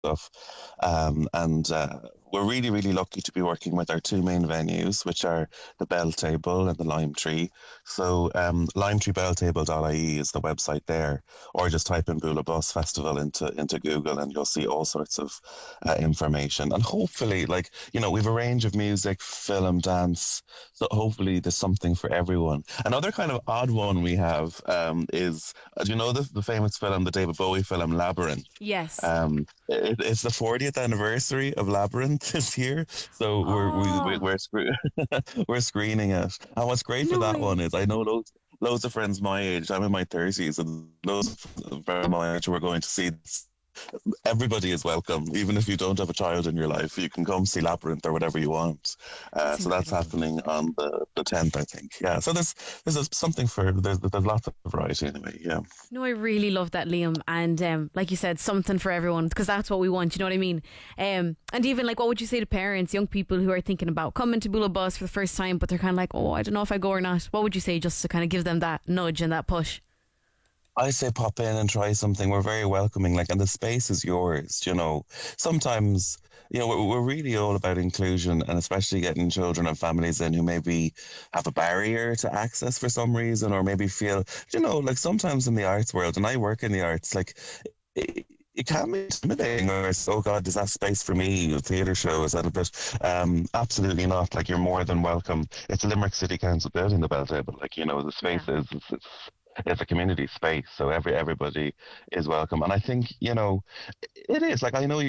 stuff. And we're really, really lucky to be working with our two main venues, which are the Bell Table and the Lime Tree. So limetreebelltable.ie is the website there, or just type in Bula Bus Festival into Google and you'll see all sorts of information. And hopefully, like, we've a range of music, film, dance. So hopefully there's something for everyone. Another kind of odd one we have is, do you know the famous film, the David Bowie film, Labyrinth? Yes. It's the 40th anniversary of Labyrinth this year, so Oh, we're screening it. And what's great for no that way. one is I know loads of friends my age. I'm in my 30s, and those of friends my age who are going to see. Everybody is welcome, even if you don't have a child in your life. You can come see Labyrinth or whatever you want. That's So that's incredible. happening on the 10th, I think. Yeah. So there's something for there's lots of variety anyway. Yeah. No, I really love that, Liam. And like you said, something for everyone because that's what we want. You know what I mean? And even like, what would you say to parents, young people who are thinking about coming to Bula Bus for the first time, but they're kind of like, oh, I don't know if I go or not. What would you say just to kind of give them that nudge and that push? I say pop in and try something. We're very welcoming, like, and the space is yours. Sometimes, we're really all about inclusion and especially getting children and families in who maybe have a barrier to access for some reason, or maybe feel, like sometimes in the arts world, and I work in the arts, like, it can be intimidating, or it's, oh God, is that space for me? A theatre show, is that a bit? Absolutely not. Like, you're more than welcome. It's Limerick City Council building the Bell Table. Like, the space Yeah. it's a community space, so everybody is welcome. And I think it is like, I know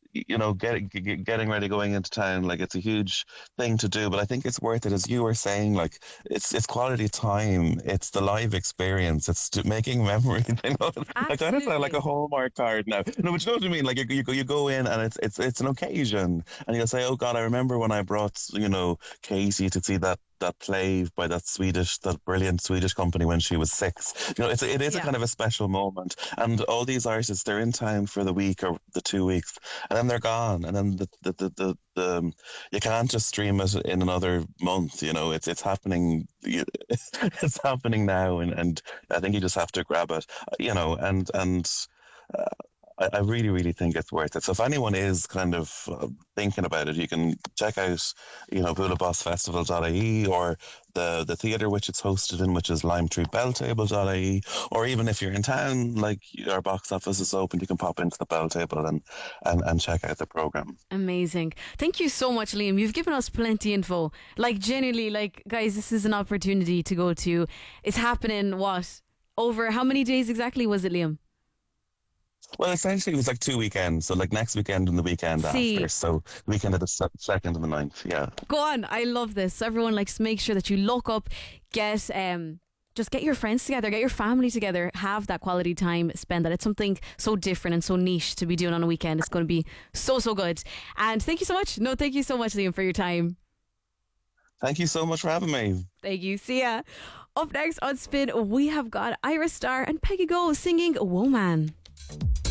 getting ready going into town, like, it's a huge thing to do, but I think it's worth it, as you were saying. Like, it's quality time, it's the live experience, it's making memories. I kind of sound like a Absolutely. Hallmark card now. No, but you know what I mean. Like, you go in and it's an occasion, and you'll say, oh God, I remember when I brought Katie to see that play by that brilliant Swedish company when she was 6. It is a Yeah. kind of a special moment. And all these artists, they're in town for the week or the 2 weeks, and then they're gone. And then the you can't just stream it in another month. It's happening. It's happening now, and I think you just have to grab it. And. Uh, I really, really think it's worth it. So if anyone is kind of thinking about it, you can check out, bulabosfestival.ie, or the theatre which it's hosted in, which is limetreebelltable.ie, or even if you're in town, like, our box office is open, you can pop into the Bell Table and check out the programme. Amazing. Thank you so much, Liam. You've given us plenty info. Like, genuinely, like, guys, this is an opportunity to go to. It's happening, what? Over how many days exactly was it, Liam? Well, essentially, it was like 2 weekends. So, like, next weekend and the weekend after. See, So, weekend of the second and the ninth. Yeah. go on. I love this. So everyone likes, make sure that you look up, get just get your friends together, get your family together, have that quality time, spend that. It's something so different and so niche to be doing on a weekend. It's going to be so, so good. And thank you so much. No, thank you so much, Liam, for your time. Thank you so much for having me. Thank you. See ya. Up next on Spin, we have got Ira Star and Peggy Go singing Woman.